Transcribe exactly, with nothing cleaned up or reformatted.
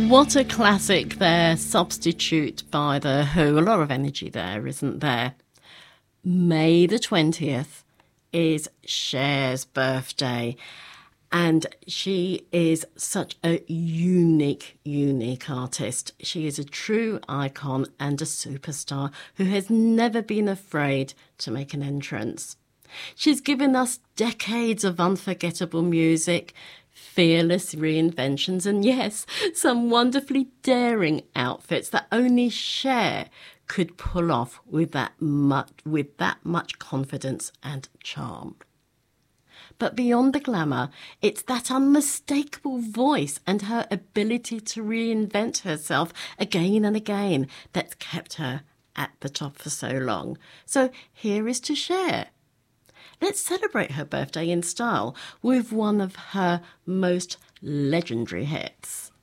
What a classic there, Substitute by The Who. A lot of energy there, isn't there? May the twentieth is Cher's birthday, and she is such a unique, unique artist. She is a true icon and a superstar who has never been afraid to make an entrance. She's given us decades of unforgettable music, fearless reinventions, and yes, some wonderfully daring outfits that only Cher could pull off with that much, with that much confidence and charm. But beyond the glamour, it's that unmistakable voice and her ability to reinvent herself again and again that's kept her at the top for so long. So here is to Cher. Let's celebrate her birthday in style with one of her most legendary hits.